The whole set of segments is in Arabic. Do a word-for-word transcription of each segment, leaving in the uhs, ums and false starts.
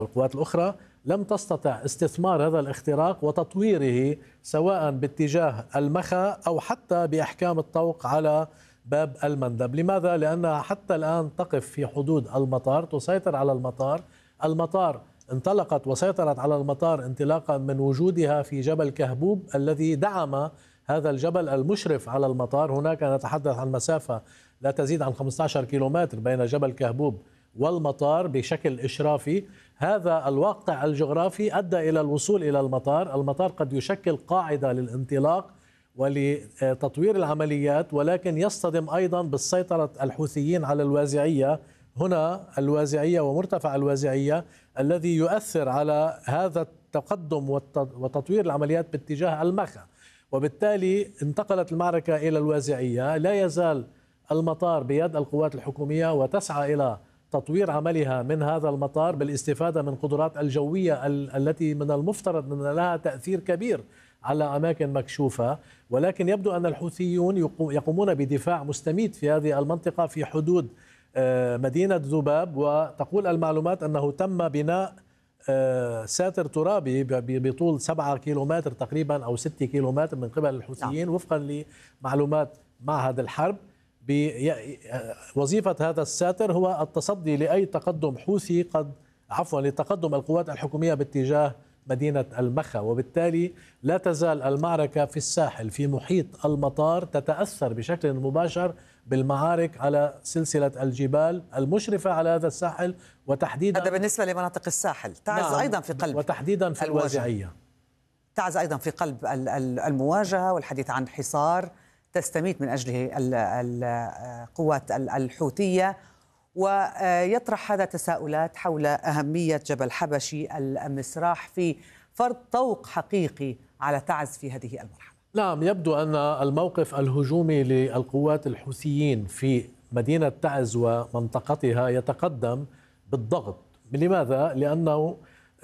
والقوات الأخرى لم تستطع استثمار هذا الاختراق وتطويره سواء باتجاه المخا أو حتى بأحكام الطوق على باب المندب. لماذا؟ لأنها حتى الآن تقف في حدود المطار، تسيطر على المطار. المطار انطلقت وسيطرت على المطار انطلاقا من وجودها في جبل كهبوب الذي دعم هذا الجبل المشرف على المطار. هناك نتحدث عن مسافة لا تزيد عن خمسة عشر كيلومتر بين جبل كهبوب والمطار بشكل إشرافي. هذا الواقع الجغرافي أدى إلى الوصول إلى المطار. المطار قد يشكل قاعدة للانطلاق ولتطوير العمليات، ولكن يصطدم أيضا بالسيطرة الحوثيين على الوازعية هنا، الوازعية ومرتفع الوازعية الذي يؤثر على هذا التقدم وتطوير العمليات باتجاه المخا. وبالتالي انتقلت المعركة إلى الوازعية. لا يزال المطار بيد القوات الحكومية وتسعى إلى تطوير عملها من هذا المطار بالاستفادة من قدرات الجوية التي من المفترض أن لها تأثير كبير على أماكن مكشوفة. ولكن يبدو أن الحوثيون يقومون بدفاع مستميت في هذه المنطقة في حدود مدينة ذباب. وتقول المعلومات أنه تم بناء ساتر ترابي بطول سبعة كيلومتر تقريبا أو ستة كيلومتر من قبل الحوثيين وفقا لمعلومات معهد الحرب. وظيفة هذا الساتر هو التصدي لأي تقدم حوثي قد عفوا لتقدم القوات الحكومية باتجاه مدينة المخا. وبالتالي لا تزال المعركة في الساحل في محيط المطار تتأثر بشكل مباشر بالمعارك على سلسلة الجبال المشرفة على هذا الساحل، وتحديدا هذا بالنسبة لمناطق الساحل. تعز نعم، أيضا في قلب وتحديدا في الوازعية. تعز أيضا في قلب المواجهة والحديث عن حصار تستميت من أجله القوات الحوثية، ويطرح هذا تساؤلات حول أهمية جبل حبشي المسراح في فرض طوق حقيقي على تعز في هذه المرحلة. نعم، يبدو أن الموقف الهجومي للقوات الحوثيين في مدينة تعز ومنطقتها يتقدم بالضغط. لماذا؟ لأنه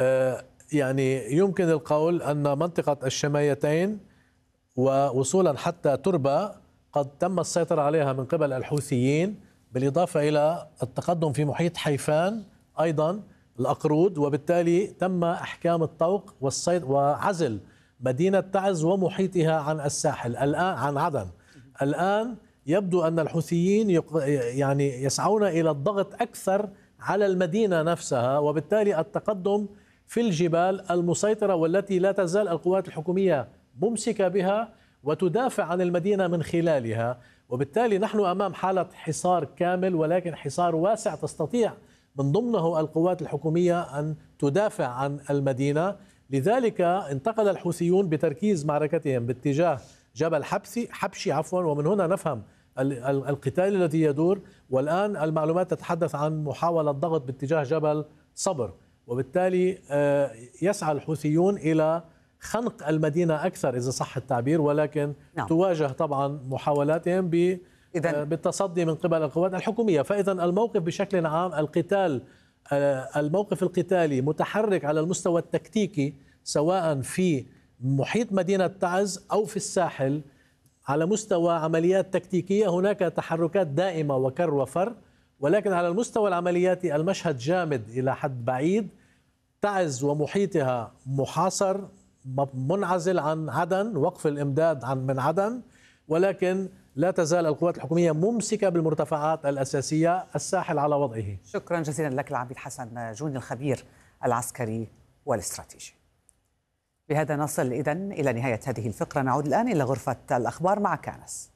يعني يمكن القول أن منطقة الشمايتين ووصولا حتى تربة قد تم السيطرة عليها من قبل الحوثيين، بالإضافة إلى التقدم في محيط حيفان أيضا الأقرود. وبالتالي تم أحكام الطوق وعزل مدينة تعز ومحيطها عن الساحل الآن، عن عدن. الآن يبدو أن الحوثيين يعني يسعون إلى الضغط أكثر على المدينة نفسها، وبالتالي التقدم في الجبال المسيطرة والتي لا تزال القوات الحكومية ممسكة بها وتدافع عن المدينة من خلالها. وبالتالي نحن أمام حالة حصار كامل، ولكن حصار واسع تستطيع من ضمنه القوات الحكومية أن تدافع عن المدينة. لذلك انتقل الحوثيون بتركيز معركتهم باتجاه جبل حبسي حبشي عفوا ومن هنا نفهم القتال الذي يدور. والآن المعلومات تتحدث عن محاولة ضغط باتجاه جبل صبر. وبالتالي يسعى الحوثيون إلى خنق المدينة أكثر إذا صح التعبير، ولكن نعم. تواجه طبعا محاولاتهم بالتصدي من قبل القوات الحكومية. فإذا الموقف بشكل عام القتال الموقف القتالي متحرك على المستوى التكتيكي سواء في محيط مدينة تعز أو في الساحل. على مستوى عمليات تكتيكية هناك تحركات دائمة وكر وفر، ولكن على المستوى العملياتي المشهد جامد إلى حد بعيد. تعز ومحيطها محاصر منعزل عن عدن، وقف الإمداد عن من عدن، ولكن لا تزال القوات الحكومية ممسكة بالمرتفعات الأساسية. الساحل على وضعه. شكرا جزيلا لك العميد حسن جوني الخبير العسكري والاستراتيجي. بهذا نصل إذن إلى نهاية هذه الفقرة. نعود الآن إلى غرفة الأخبار مع كانس.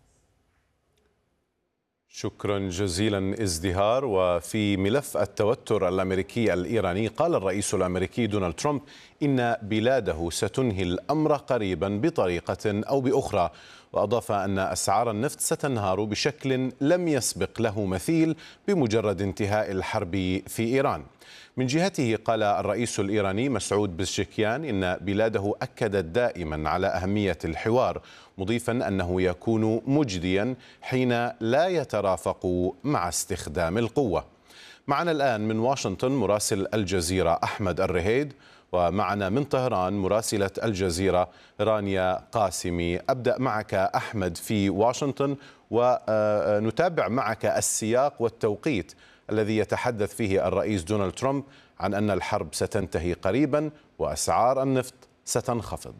شكرا جزيلا ازدهار. وفي ملف التوتر الأمريكي الإيراني، قال الرئيس الأمريكي دونالد ترامب إن بلاده ستنهي الأمر قريبا بطريقة أو بأخرى، وأضاف أن أسعار النفط ستنهار بشكل لم يسبق له مثيل بمجرد انتهاء الحرب في إيران. من جهته قال الرئيس الإيراني مسعود بزشكيان إن بلاده أكدت دائما على أهمية الحوار، مضيفا أنه يكون مجديا حين لا يترافق مع استخدام القوة. معنا الآن من واشنطن مراسل الجزيرة أحمد الرهيد، ومعنا من طهران مراسلة الجزيرة رانيا قاسمي. أبدأ معك أحمد في واشنطن ونتابع معك السياق والتوقيت الذي يتحدث فيه الرئيس دونالد ترامب عن أن الحرب ستنتهي قريبا وأسعار النفط ستنخفض.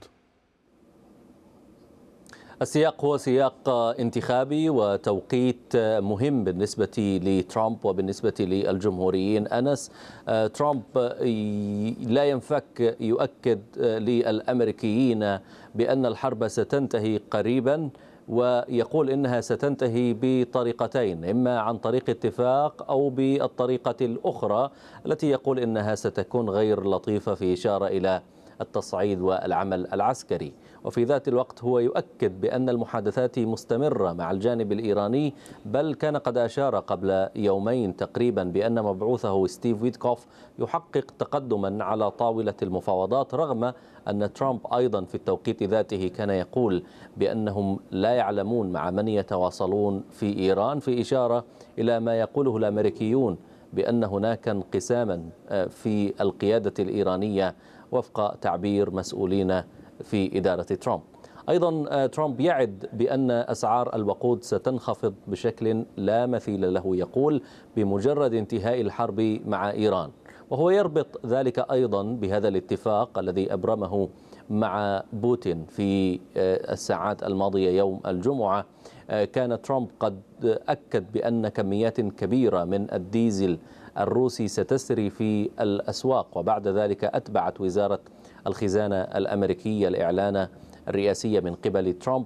السياق هو سياق انتخابي وتوقيت مهم بالنسبة لترامب وبالنسبة للجمهوريين. أنس، ترامب لا ينفك يؤكد للأمريكيين بأن الحرب ستنتهي قريبا، ويقول إنها ستنتهي بطريقتين، إما عن طريق اتفاق أو بالطريقة الأخرى التي يقول إنها ستكون غير لطيفة، في إشارة إلى التصعيد والعمل العسكري. وفي ذات الوقت هو يؤكد بأن المحادثات مستمرة مع الجانب الإيراني، بل كان قد أشار قبل يومين تقريبا بأن مبعوثه ستيف ويتكوف يحقق تقدما على طاولة المفاوضات، رغم أن ترامب أيضا في التوقيت ذاته كان يقول بأنهم لا يعلمون مع من يتواصلون في إيران، في إشارة إلى ما يقوله الأمريكيون بأن هناك انقساما في القيادة الإيرانية وفق تعبير مسؤولين في إدارة ترامب. أيضا ترامب يعد بأن أسعار الوقود ستنخفض بشكل لا مثيل له، يقول بمجرد انتهاء الحرب مع إيران، وهو يربط ذلك أيضا بهذا الاتفاق الذي أبرمه مع بوتين في الساعات الماضية يوم الجمعة. كان ترامب قد أكد بأن كميات كبيرة من الديزل الروسي ستسري في الأسواق، وبعد ذلك أتبعت وزارة الخزانة الأمريكية الإعلان الرئاسي من قبل ترامب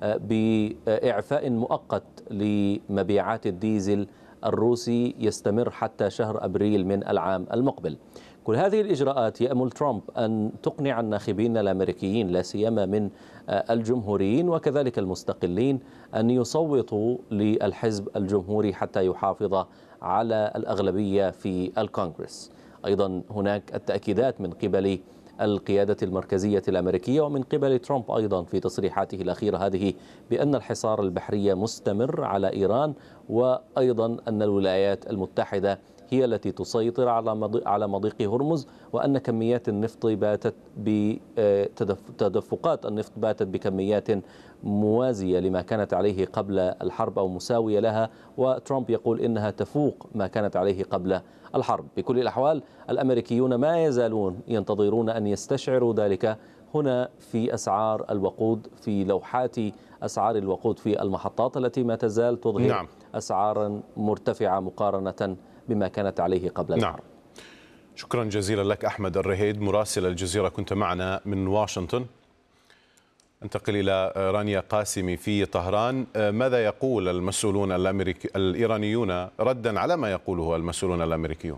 بإعفاء مؤقت لمبيعات الديزل الروسي يستمر حتى شهر أبريل من العام المقبل. كل هذه الإجراءات يأمل ترامب أن تقنع الناخبين الأمريكيين لا سيما من الجمهوريين وكذلك المستقلين أن يصوتوا للحزب الجمهوري حتى يحافظ على الأغلبية في الكونغرس. أيضا هناك التأكيدات من قبل القيادة المركزية الأمريكية ومن قبل ترامب أيضا في تصريحاته الأخيرة هذه بأن الحصار البحري مستمر على إيران، وأيضا أن الولايات المتحدة هي التي تسيطر على على مضيق هرمز، وأن كميات النفط باتت بتدفقات النفط باتت بكميات موازية لما كانت عليه قبل الحرب أو مساوية لها، وترامب يقول إنها تفوق ما كانت عليه قبل الحرب. بكل الأحوال الأمريكيون ما يزالون ينتظرون أن يستشعروا ذلك هنا في أسعار الوقود، في لوحات أسعار الوقود في المحطات التي ما تزال تظهر نعم. أسعارا مرتفعة مقارنة بما كانت عليه قبل الحرب. نعم. شكرا جزيلا لك أحمد الرهيد مراسل الجزيرة، كنت معنا من واشنطن. انتقل إلى رانيا قاسمي في طهران. ماذا يقول المسؤولون الأمريكي الإيرانيون ردا على ما يقوله المسؤولون الأمريكيون؟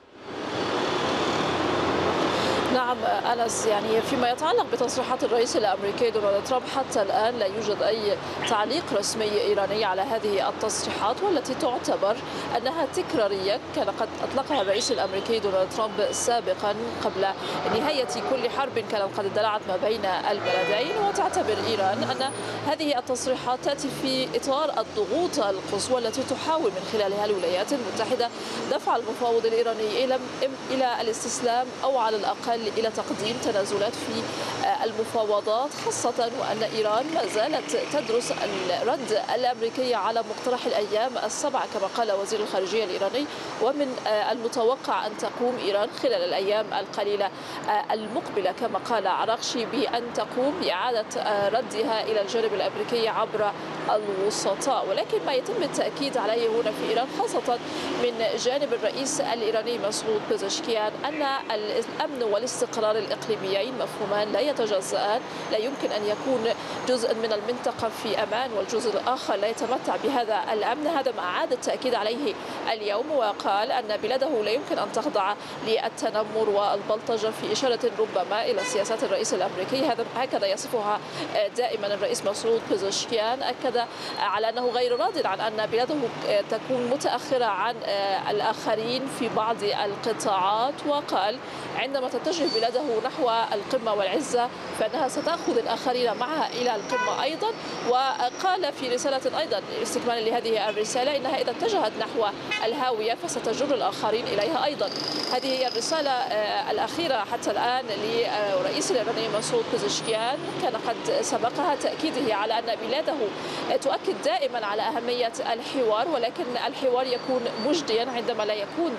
نعم أنس، يعني فيما يتعلق بتصريحات الرئيس الأمريكي دونالد ترامب حتى الآن لا يوجد أي تعليق رسمي إيراني على هذه التصريحات، والتي تعتبر أنها تكرارية كان قد أطلقها الرئيس الأمريكي دونالد ترامب سابقا قبل نهاية كل حرب كانت قد اندلعت ما بين البلدين. وتعتبر إيران أن هذه التصريحات تأتي في إطار الضغوط القصوى التي تحاول من خلالها الولايات المتحدة دفع المفاوض الإيراني إلى إلى الاستسلام أو على الأقل إلى تقديم تنازلات في المفاوضات، خاصة وأن إيران ما زالت تدرس الرد الأمريكي على مقترح الأيام السبع كما قال وزير الخارجية الإيراني، ومن المتوقع أن تقوم إيران خلال الأيام القليلة المقبلة كما قال عراقشي بأن تقوم بإعادة ردها إلى الجانب الأمريكي عبر الوسطاء. ولكن ما يتم التأكيد عليه هنا في إيران خاصة من جانب الرئيس الإيراني مسعود بزشكيان أن الأمن والاستقرار الإقليميين مفهومان لا يتجزأان، لا يمكن أن يكون جزء من المنطقة في أمان والجزء الآخر لا يتمتع بهذا الأمن. هذا ما أعاد التأكيد عليه اليوم، وقال أن بلاده لا يمكن أن تخضع للتنمر والبلطجة في إشارة ربما إلى سياسات الرئيس الأمريكي. هذا هكذا يصفها دائما الرئيس مسعود بزشكيان. أكد على أنه غير راض عن أن بلاده تكون متأخرة عن الآخرين في بعض القطاعات، وقال عندما تتجه بلاده نحو القمة والعزة فإنها ستأخذ الآخرين معها إلى القمة أيضا. وقال في رسالة أيضا استكمالا لهذه الرسالة إنها إذا اتجهت نحو الهاوية فستجر الآخرين إليها أيضا. هذه هي الرسالة الأخيرة حتى الآن لرئيس الإيراني مسعود بزشكيان، كان قد سبقها تأكيده على أن بلاده تؤكد دائما على أهمية الحوار، ولكن الحوار يكون مجديا عندما لا يكون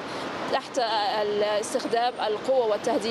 تحت استخدام القوة والتهديد